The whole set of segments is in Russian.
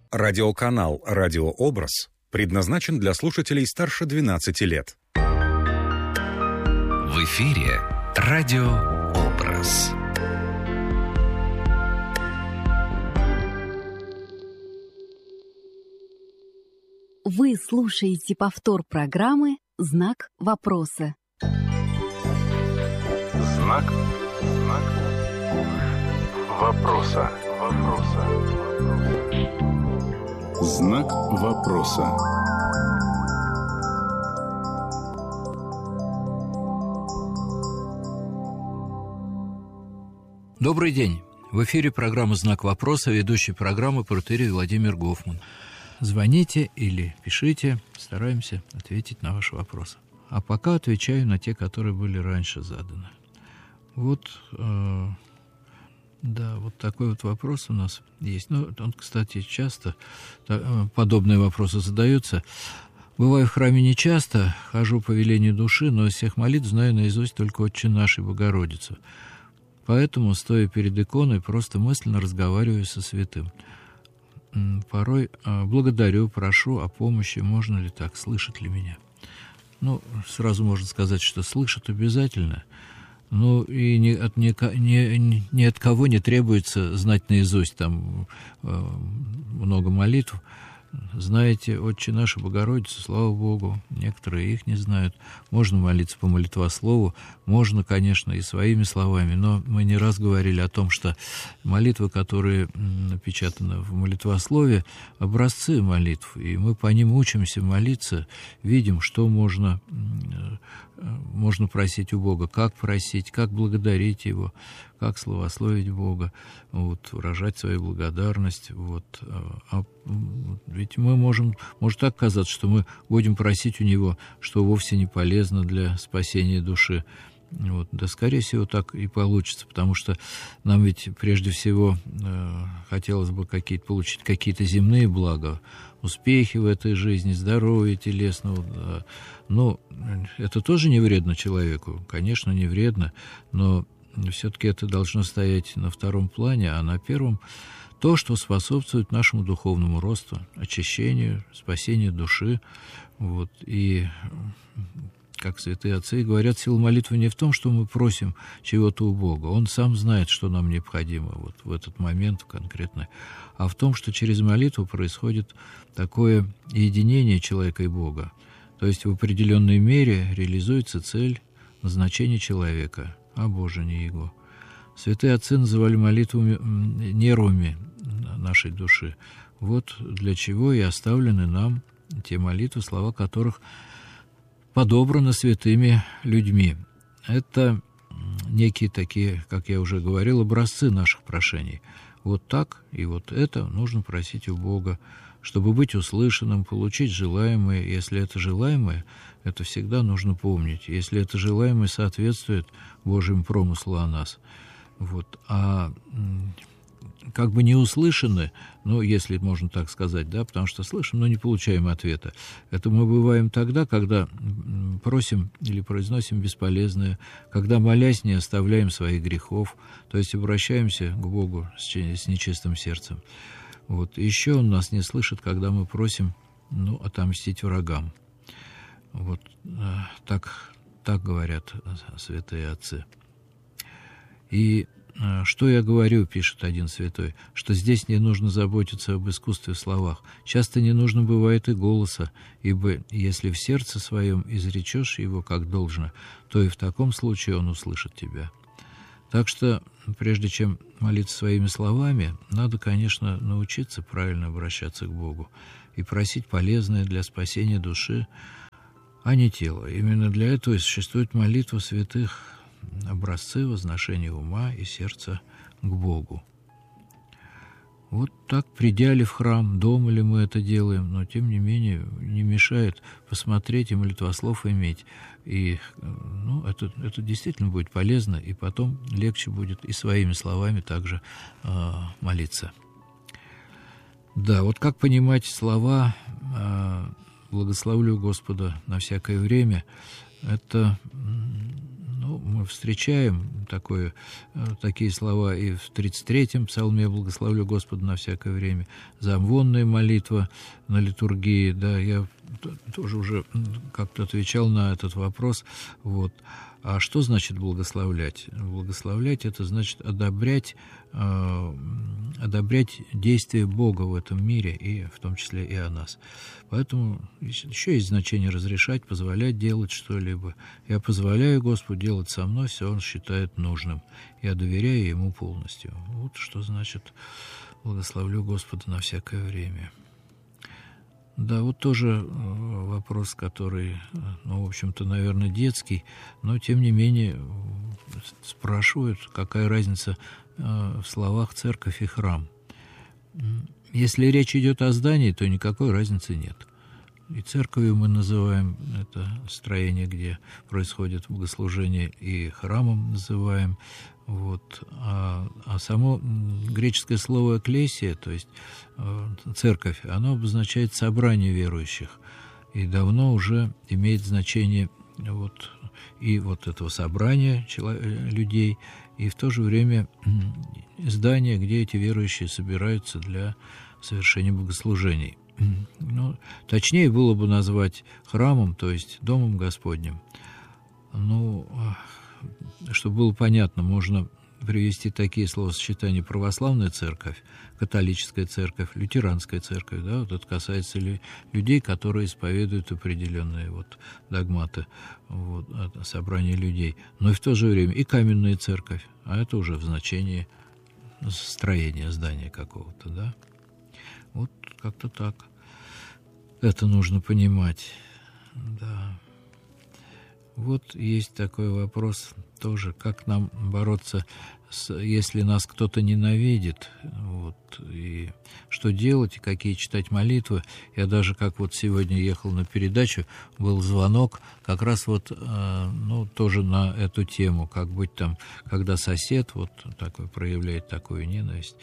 Радиоканал «Радиообраз» предназначен для слушателей старше 12 лет. В эфире «Радиообраз». Вы слушаете повтор программы «Знак вопроса». Знак вопроса. Знак вопроса. Добрый день. В эфире программа «Знак вопроса», ведущий программы протоиерей Владимир Гофман. Звоните или пишите, стараемся ответить на ваши вопросы. А пока отвечаю на те, которые были раньше заданы. Вот такой вот вопрос у нас есть. Он, кстати, часто подобные вопросы задаются. Бываю в храме нечасто, хожу по велению души, но из всех молитв знаю наизусть только «Отче наш» и «Богородицу». Поэтому, стоя перед иконой, просто мысленно разговариваю со святым. Порой благодарю, прошу о помощи, можно ли так, слышит ли меня. Сразу можно сказать, что слышит обязательно. И ни от кого не требуется знать наизусть там много молитв. Знаете, «Отче наш» и «Богородицу», слава Богу, некоторые их не знают. Можно молиться по молитвослову, можно, конечно, и своими словами, но мы не раз говорили о том, что молитвы, которые напечатаны в молитвослове, образцы молитв, и мы по ним учимся молиться, видим, что можно просить у Бога, как просить, как благодарить Его, как славословить Бога, выражать свою благодарность. Ведь мы может так казаться, что мы будем просить у Него, что вовсе не полезно для спасения души. Да, скорее всего, так и получится, потому что нам ведь прежде всего хотелось бы получить какие-то земные блага, успехи в этой жизни, здоровье телесного. Это тоже не вредно человеку, конечно, не вредно, но все-таки это должно стоять на втором плане, а на первом то, что способствует нашему духовному росту, очищению, спасению души. И, как святые отцы говорят, сила молитвы не в том, что мы просим чего-то у Бога. Он сам знает, что нам необходимо в этот момент конкретно, а в том, что через молитву происходит такое единение человека и Бога. То есть в определенной мере реализуется цель, назначение человека, а Боже не Его. Святые отцы называли молитву нервами нашей души. Для чего и оставлены нам те молитвы, слова которых подобраны святыми людьми. Это некие такие, как я уже говорил, образцы наших прошений. Так и это нужно просить у Бога, чтобы быть услышанным, получить желаемое. Если это желаемое, это всегда нужно помнить. Если это желаемое соответствует Божьему промыслу о нас. Как бы не услышаны, если можно так сказать, да, потому что слышим, но не получаем ответа. Это мы бываем тогда, когда просим или произносим бесполезное, когда, молясь, не оставляем своих грехов, то есть обращаемся к Богу с нечистым сердцем. Еще Он нас не слышит, когда мы просим, отомстить врагам. Так говорят святые отцы. И что я говорю, пишет один святой, что здесь не нужно заботиться об искусстве в словах. Часто не нужно бывает и голоса, ибо если в сердце своем изречешь его как должно, то и в таком случае он услышит тебя. Так что, прежде чем молиться своими словами, надо, конечно, научиться правильно обращаться к Богу и просить полезное для спасения души, а не тела. Именно для этого и существует молитва святых, образцы возношения ума и сердца к Богу. Так, придя ли в храм, дома ли мы это делаем, но, тем не менее, не мешает посмотреть и молитвослов иметь. И это действительно будет полезно, и потом легче будет и своими словами также молиться. Да, как понимать слова «благословлю Господа на всякое время», это мы встречаем такие слова и в 33-м псалме «Благословлю Господа на всякое время», замвонная молитва на литургии, да, я тоже уже как-то отвечал на этот вопрос, вот. А что значит благословлять? Благословлять – это значит одобрять действия Бога в этом мире, и в том числе и о нас. Поэтому еще есть значение разрешать, позволять делать что-либо. Я позволяю Господу делать со мной все, Он считает нужным. Я доверяю Ему полностью. Вот что значит «благословлю Господа на всякое время». Да, вот тоже вопрос, который, в общем-то, наверное, детский, но, тем не менее, спрашивают, какая разница в словах «церковь» и «храм». Если речь идет о здании, то никакой разницы нет. И церковью мы называем это строение, где происходит богослужение, и храмом называем. Вот. А само греческое слово «экклесия», то есть церковь, оно обозначает собрание верующих. И давно уже имеет значение и этого собрания людей, и в то же время здание, где эти верующие собираются для совершения богослужений. Точнее было бы назвать храмом, то есть домом Господним. Чтобы было понятно, можно привести такие словосочетания: православная церковь, католическая церковь, лютеранская церковь. Да, вот это касается людей, которые исповедуют определенные догматы собрания людей. Но и в то же время и каменная церковь, а это уже в значении строения здания какого-то, да. Вот как-то так. Это нужно понимать, да. Вот есть такой вопрос тоже, как нам бороться, если нас кто-то ненавидит, и что делать, и какие читать молитвы. Я даже, как сегодня ехал на передачу, был звонок как раз тоже на эту тему, как быть там, когда сосед такой проявляет такую ненависть.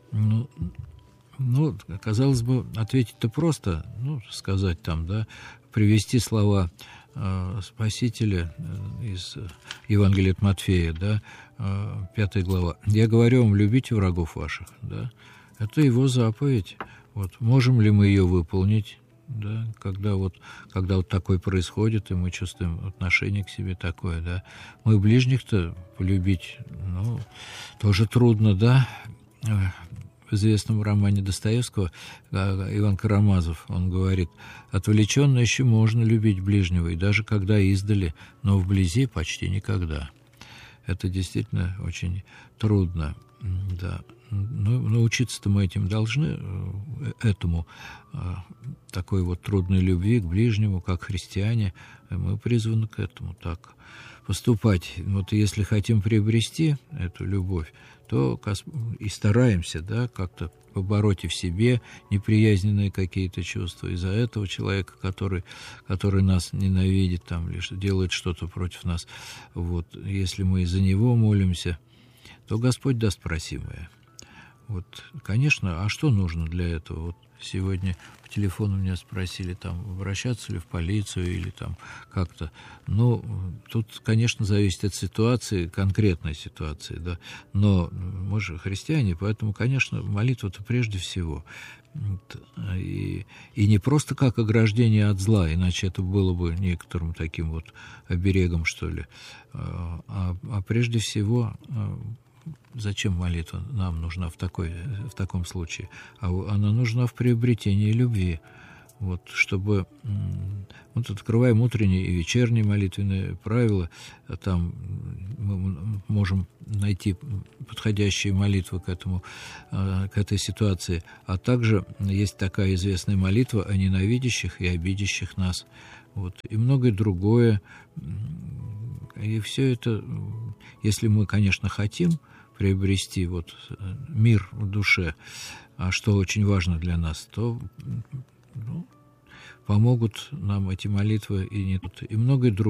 Казалось бы, ответить-то просто, сказать там, да, привести слова Спасителя из Евангелия от Матфея, да, 5 глава. «Я говорю вам, любите врагов ваших», да. Это его заповедь. Можем ли мы ее выполнить, да, когда такое происходит, и мы чувствуем отношение к себе такое, да. Мы ближних-то полюбить, тоже трудно, да. В известном романе Достоевского Иван Карамазов, он говорит: «Отвлеченно еще можно любить ближнего, и даже когда издали, но вблизи почти никогда». Это действительно очень трудно, да. Научиться-то мы этим должны, такой трудной любви к ближнему, как христиане, мы призваны к этому так поступать. Если хотим приобрести эту любовь, то и стараемся, да, как-то побороть и в себе неприязненные какие-то чувства из-за этого человека, который нас ненавидит, там, или делает что-то против нас. Если мы из-за него молимся, то Господь даст просимое. Конечно, а что нужно для этого? Сегодня по телефону меня спросили, обращаться ли в полицию или как-то. Тут, конечно, зависит от ситуации, конкретной ситуации, да. Но мы же христиане, поэтому, конечно, молитва-то прежде всего. И не просто как ограждение от зла, иначе это было бы некоторым таким оберегом, что ли. А прежде всего... Зачем молитва нам нужна в таком случае? Она нужна в приобретении любви. Чтобы... открываем утренние и вечерние молитвенные правила, там мы можем найти подходящие молитвы к этой ситуации. А также есть такая известная молитва о ненавидящих и обидящих нас. И многое другое. И все это, если мы, конечно, хотим приобрести мир в душе, а что очень важно для нас, то помогут нам эти молитвы и многое другое.